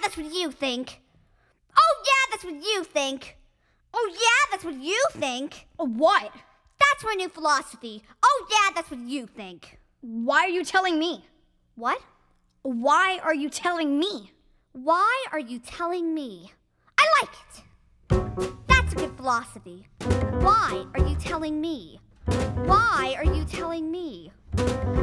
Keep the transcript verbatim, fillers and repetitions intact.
that's what you think. Oh, yeah, that's what you think. Oh, yeah, that's what you think. What? That's my new philosophy. Oh, yeah, that's what you think. Why are you telling me? What? Why are you telling me? Why are you telling me? I like it. That's a good philosophy. Why are you telling me? Why are you telling me?